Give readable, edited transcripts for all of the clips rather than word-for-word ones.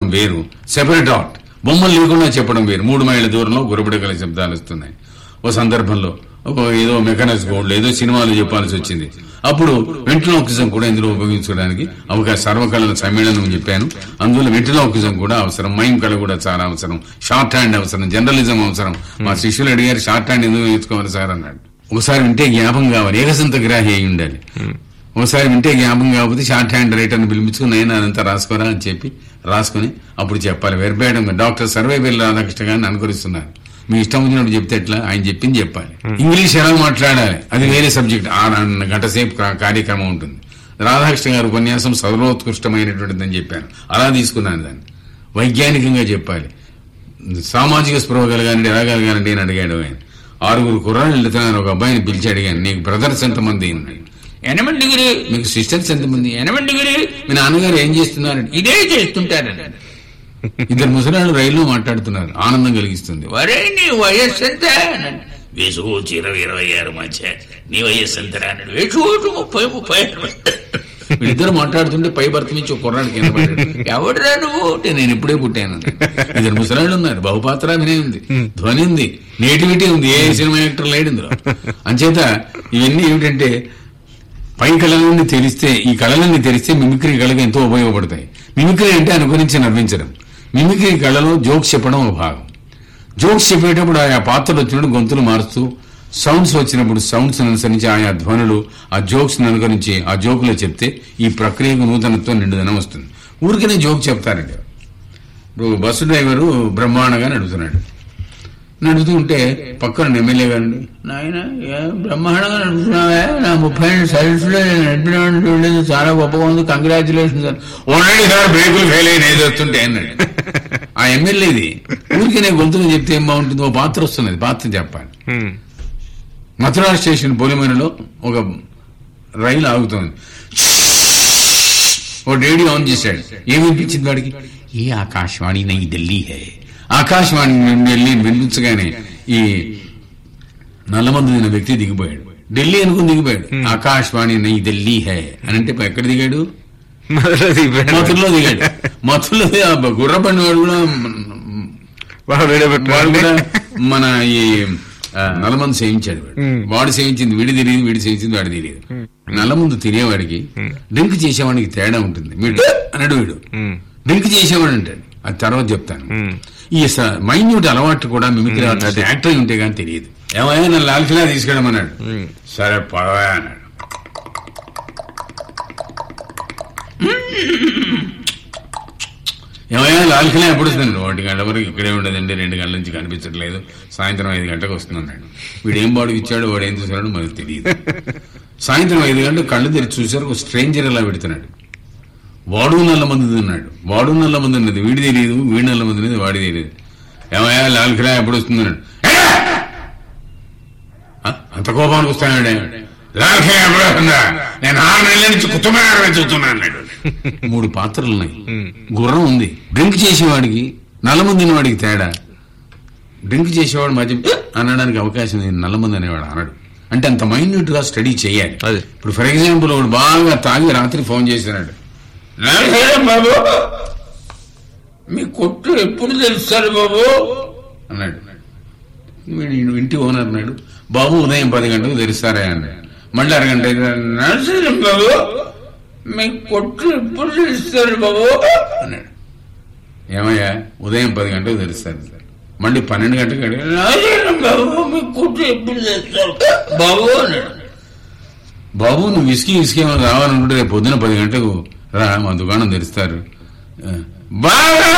వేరు, separate art. బొమ్మలు లేకుండా చెప్పడం వేరు. 3 మైళ్ళ దూరంలో గురబడగల శబ్దాలు వస్తున్నాయి. ఓ సందర్భంలో ఏదో మెకానిక్స్ గోల్డ్ ఏదో సినిమాలు చెప్పాల్సి వచ్చింది. అప్పుడు వెంట్రలోకిజం కూడా ఇందులో ఉపయోగించుకోవడానికి సర్వకళల సమ్మేళనం చెప్పాను. అందులో వెంట్రలోకిజం కూడా అవసరం, మైమ్ కళ కూడా చాలా అవసరం, షార్ట్ హ్యాండ్ అవసరం, జర్నలిజం అవసరం. మా శిష్యులు అడిగారు షార్ట్ హ్యాండ్ ఎందుకు నేర్చుకోవాలి సార్ అన్నాడు. ఒకసారి వింటే జ్ఞాపకం కావాలి, ఏకసంత గ్రాహి అయి ఉండాలి. ఒకసారి వింటే జ్ఞాపకం కాకపోతే షార్ట్ హ్యాండ్ రైటర్ని పిలిపించుకుని నేను అదంతా రాసుకోరా అని చెప్పి రాసుకుని అప్పుడు చెప్పాలి. వెర్బేయడం డాక్టర్ సర్వేపల్లి రాధాకృష్ణ గారిని అనుకరిస్తున్నారు. మీ ఇష్టం వచ్చినప్పుడు చెప్తే ఎట్లా, ఆయన చెప్పింది చెప్పాలి. ఇంగ్లీష్ ఎలా మాట్లాడాలి అది వేరే సబ్జెక్ట్, 6 గంట సేపు కార్యక్రమం ఉంటుంది. రాధాకృష్ణ గారు ఉపన్యాసం సర్వోత్కృష్టమైనటువంటిదని చెప్పాను, అలా తీసుకున్నాను దాన్ని. వైజ్ఞానికంగా చెప్పాలి, సామాజిక స్పృహ కలగానండి, ఎలా కలగానండి అని అడిగాడు ఆయన. 6 కుర్రాళ్ళు వెళ్తున్నారు, ఒక అబ్బాయిని పిలిచి అడిగాను, నీకు బ్రదర్స్ ఎంతమంది? 8 డిగ్రీ. మీకు సిస్టర్స్ ఎంతమంది? 8 డిగ్రీ. మీ నాన్నగారు ఏం చేస్తున్నారు? ఇదే చేస్తుంటారని. 2 ముసలాళ్ళు రైల్లో మాట్లాడుతున్నారు, ఆనందం కలిగిస్తుంది. వరే నీ వయస్సు ఎంత? వేసుకోవచ్చు 20-26 మధ్య. నీ వయస్సు ఎంత? వేసుకోవచ్చు 30-36. వీళ్ళిద్దరు మాట్లాడుతుంటే పై భర్త నుంచి ఒక కుర్రాడికి కింద పడ్డాడు. ఎవడరా నువ్వు? నేను ఇప్పుడే పుట్టాను. 2 ముసలాళ్ళు ఉన్నారు, బహుపాత్రాభినయం ఉంది, ధ్వని ఉంది, నేటివిటీ ఉంది. ఏ సినిమా యాక్టర్ లేడు ఇందులో. అంచేత ఇవన్నీ ఏమిటంటే పై కళలన్నీ తెలిస్తే, ఈ కళలన్నీ తెలిస్తే మిమిక్రీ కళకు ఎంతో ఉపయోగపడతాయి. మిమిక్రీ అంటే అనుగురించి నవ్వించడం. మిమిక్రీ కళలో జోక్స్ చెప్పడం ఒక భాగం. జోక్స్ చెప్పేటప్పుడు ఆయా పాత్రలు వచ్చినప్పుడు గొంతులు మారుస్తూ, సౌండ్స్ వచ్చినప్పుడు సౌండ్స్ అనుసరించి ఆయా ధ్వనులు ఆ జోక్స్ అనుకరించి ఆ జోకులో చెప్తే ఈ ప్రక్రియకు నూతనత్వం నిండుదనం వస్తుంది. ఊరికనే జోక్ చెప్తారండి. ఇప్పుడు బస్సు డ్రైవరు బ్రహ్మాండంగా నడుపుతున్నాడు. నడుపుతూ ఉంటే పక్కన ఎమ్మెల్యే గారు, నాయన బ్రహ్మాండంగా నడుపుతున్నావా, నా 30 సర్వీస్ లో నేను నడిపిన చాలా గొప్పగా ఉంది, కంగ్రాచులేషన్ సార్. ఓన్లీ సార్ బ్రేకులు ఫెయిల్ అయిన ఏది వస్తుంటే అన్నాడు. ఆ ఎమ్మెల్యేది ఊరికి నేను గొంతుగా చెప్తే ఏం బాగుంటుంది, ఓ పాత్ర వస్తున్నది, పాత్ర చెప్పాలి. మథురా స్టేషన్ పొలిమేరలో ఒక రైలు ఆగుతోంది. ఓ రేడియో ఆన్ చేశాడు. ఏమనిపించింది వాడికి? ఈ ఆకాశవాణి నై ఢిల్లీ హై. ఆకాశవాణి ఢిల్లీ వినిపించగానే ఈ నల్లమందు తిన్న వ్యక్తి దిగిపోయాడు. ఢిల్లీ అనుకుని దిగిపోయాడు. ఆకాశవాణి నై ఢిల్లీ హై అని అంటే ఎక్కడ దిగాడు? మథురలో దిగాడు. మథురలో గుర్రపండి వాడు కూడా మన ఈ నల్లమందు సేవించాడు. వాడు సేవించింది వీడి తెలియదు, వీడి సేవించింది వాడి తెలియదు. నల్లమందు తినేవాడికి డ్రింక్ చేసేవాడికి తేడా ఉంటుంది. వీడు అన్నాడు, వీడు డ్రింక్ చేసేవాడు అంటాడు. అది తర్వాత చెప్తాను. ఈ మైన్యూట్ అలవాటు కూడా మిమిక్రీ యాక్టర్ ఉంటే కానీ తెలియదు. ఏమైనా నన్ను లాల్కిలా తీసుకెళ్ళమన్నాడు. సరే పడవా అన్నాడు. ఏమైనా లాల్కిలా ఎప్పుడు వస్తుంది? 1 గంటల వరకు ఇక్కడే ఉండదండి, 2 గంటల నుంచి కనిపించట్లేదు, సాయంత్రం 5 గంటలకు వస్తుంది అన్నాడు. వీడు ఏం బాడుకి ఇచ్చాడు, వాడు ఏం చూసాడో మనకు తెలియదు. సాయంత్రం 5 గంటలకు కళ్ళు తెరిచి చూసారు, ఒక స్ట్రేంజర్ అలా పెడుతున్నాడు. వాడు నల్లమంది తిన్నాడు, వాడు నల్లమంది ఉన్నది, వీడి తెలియదు, వీడి నల్లమంది ఉన్నది, వాడి తెలియదు. ఏమయ్యా లాల్కిలా ఎప్పుడు వస్తుంది అన్నాడు. అంత కోపానికి వస్తానండి. లాల్కిలా ఎప్పుడు వస్తుందా? నేను 6 నెలల నుంచి కుటుంబాన్ని చూస్తున్నా అన్నాడు. 3 పాత్రలు ఉన్నాయి. గుర్రం ఉంది. డ్రింక్ చేసేవాడికి నల్లమంది తినేవాడికి తేడా. డ్రింక్ చేసేవాడు మధ్య అనడానికి అవకాశం లేదు, నల్లమంది అనేవాడు అనడు. అంటే అంత మైన్యూట్ గా స్టడీ చేయాలి. ఇప్పుడు ఫర్ ఎగ్జాంపుల్ వాడు బాగా తాగి రాత్రి ఫోన్ చేసినాడు. బాబు మీ కొట్టు ఎప్పుడు తెలుస్తారు బాబు అన్నాడు. ఇంటి ఓనర్ అన్నాడు, బాబు ఉదయం 10 గంటలకు తెరుస్తారా అన్నాడు. మళ్ళీ 1 గంట నరసింహ బాబు మీ కొట్టు ఎప్పుడు తెలుస్తారు బాబు అన్నాడు. ఏమయ్యా ఉదయం 10 గంటలకు తెరుస్తారు సార్. మళ్ళీ 12 గంటలకు అడిగాడు, బాబు మీ కొట్టు ఎప్పుడు తెస్తారు బాబు అన్నాడు. బాబు నువ్వు ఇసుక ఏమైనా రావాలనుకుంటే రేపు పొద్దున 10 గంటలకు రా, మా దుకాణం తెరుస్తారు. బాగా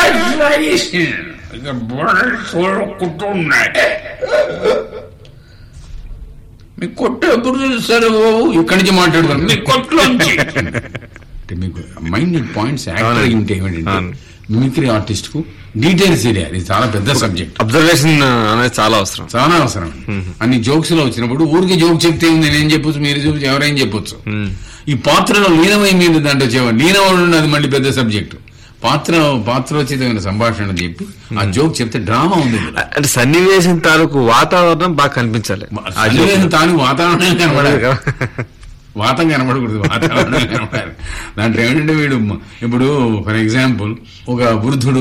మీ కొట్టు ఎప్పుడు తెలుస్తారు బాబు? ఇక్కడి నుంచి మాట్లాడుతాను మీ కొట్లో. అంటే మీకు మైండ్ పాయింట్స్ యాక్ట్ అయి ఉంటే ఏమిటంటే మిమిక్రీ ఆర్టిస్ట్ కు డీటెయిల్స్ తెలియాలి. ఇది చాలా పెద్ద సబ్జెక్ట్. అబ్జర్వేషన్ అనేది చాలా అవసరం, చాలా అవసరం. అన్ని జోక్స్ లో వచ్చినప్పుడు ఊరికి జోక్ చెప్తే నేనేం చెప్పొచ్చు, మీరు చెప్పచ్చు, ఎవరైనా చెప్పొచ్చు. ఈ పాత్రలో లీనమై మీద దాంట్లో చెప్పాలి. లీనమవడం అది మళ్ళీ పెద్ద సబ్జెక్టు. పాత్రోచితమైన సంభాషణ చెప్పి ఆ జోక్ చెప్తే డ్రామా ఉంది. అంటే సన్నివేశం తాలూకు వాతావరణం బాగా కనిపించాలి. సన్నివేశం తాలూకు వాతావరణం కనబడాలి, వాతం కనబడకూడదు, వాతావరణం కనబడాలి. దాంట్లో ఏమిటంటే వీడు ఇప్పుడు ఫర్ ఎగ్జాంపుల్ ఒక వృద్ధుడు